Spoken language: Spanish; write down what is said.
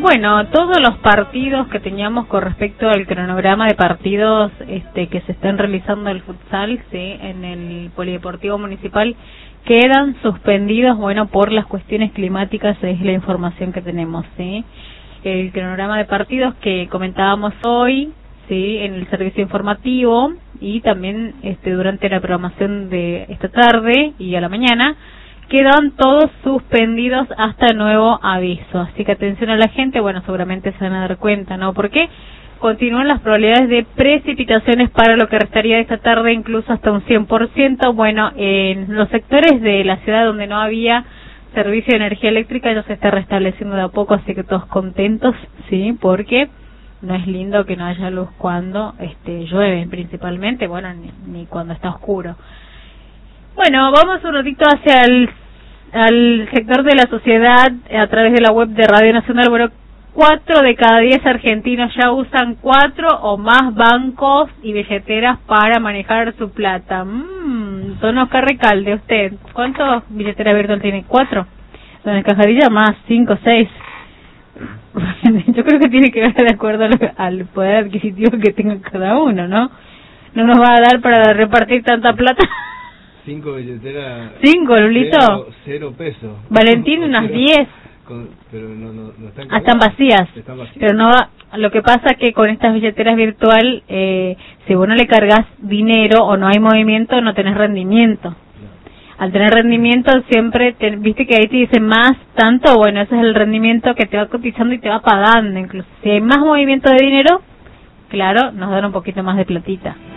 Bueno, todos los partidos que teníamos con respecto al cronograma de partidos que se están realizando el futsal, sí, en el Polideportivo Municipal, quedan suspendidos, bueno, por las cuestiones climáticas, es la información que tenemos, sí. El cronograma de partidos que comentábamos hoy, sí, en el servicio informativo y también durante la programación de esta tarde y a la mañana, quedan todos suspendidos hasta nuevo aviso. Así que atención a la gente, bueno, seguramente se van a dar cuenta, ¿no? Porque continúan las probabilidades de precipitaciones para lo que restaría de esta tarde, incluso hasta un 100%. Bueno, en los sectores de la ciudad donde no había servicio de energía eléctrica ya se está restableciendo de a poco, así que todos contentos, sí, porque no es lindo que no haya luz cuando llueve, principalmente, bueno, ni cuando está oscuro. Bueno, vamos un ratito hacia al sector de la sociedad a través de la web de Radio Nacional. Bueno, 4 de cada 10 argentinos ya usan 4 o más bancos y billeteras para manejar su plata. Don Oscar Recalde, usted, ¿cuántos billeteras virtual tiene? 4. Don Cajarilla más 5, 6. Yo creo que tiene que ver de acuerdo al poder adquisitivo que tenga cada uno, ¿no? No nos va a dar para repartir tanta plata. 5 billeteras. 5, Lulito. 0 pesos. Valentín, unas 10. Pero no están. Están vacías. Están vacías. Pero no, lo que pasa es que con estas billeteras virtual, si vos no le cargas dinero o no hay movimiento, no tenés rendimiento. No. Al tener rendimiento siempre, viste que ahí te dicen más, tanto, bueno, ese es el rendimiento que te va cotizando y te va pagando. Incluso si hay más movimiento de dinero, claro, nos dan un poquito más de platita.